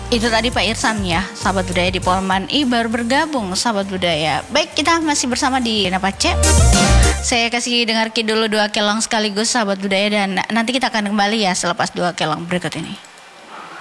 Itu tadi Pak Irsan ya, sahabat budaya di Polman I baru bergabung sahabat budaya. Baik, kita masih bersama di Napace. Saya kasih dengar dulu 2 kelong sekaligus sahabat budaya dan nanti kita akan kembali ya selepas 2 kelong berikut ini.